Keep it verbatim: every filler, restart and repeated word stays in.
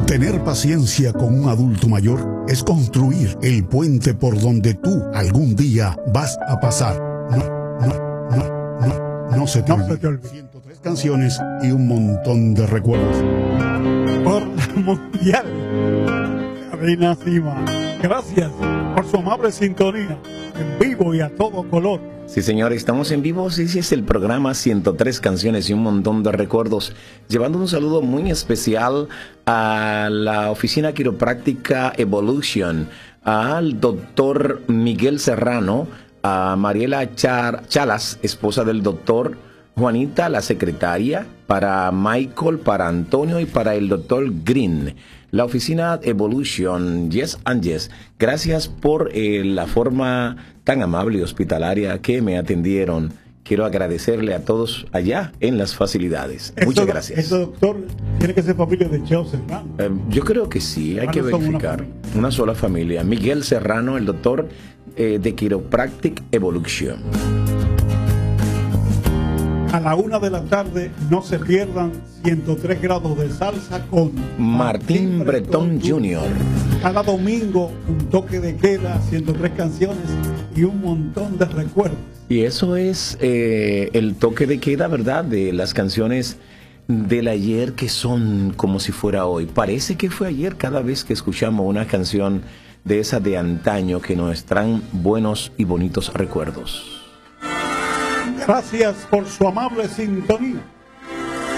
Tener paciencia con un adulto mayor es construir el puente por donde tú algún día vas a pasar. No, no, no, no, no se te No se te olvide. olvide. ciento tres canciones y un montón de recuerdos. Por la mundial, Karina Sima. Gracias por su amable sintonía, en vivo y a todo color. Sí, señor, estamos en vivo. Sí, sí, es el programa ciento tres canciones y un montón de recuerdos. Llevando un saludo muy especial a la oficina quiropráctica Evolution, al doctor Miguel Serrano, a Mariela Char Chalas, esposa del doctor Juanita, la secretaria, para Michael, para Antonio y para el doctor Green. La oficina Evolution, Yes and Yes, gracias por eh, la forma tan amable y hospitalaria que me atendieron. Quiero agradecerle a todos allá en las facilidades. Eso, Muchas gracias. Ese doctor tiene que ser familia de Cheo Serrano. Eh, yo creo que sí, hay Ah, que no son una verificar. familia. Una sola familia. Miguel Serrano, el doctor eh, de Chiropractic Evolution. A la una de la tarde no se pierdan ciento tres grados de salsa con Martín Bretón junior Cada domingo un toque de queda, ciento tres canciones y un montón de recuerdos. Y eso es eh, el toque de queda, ¿verdad? De las canciones del ayer que son como si fuera hoy. Parece que fue ayer cada vez que escuchamos una canción de esa de antaño que nos traen buenos y bonitos recuerdos. Gracias por su amable sintonía.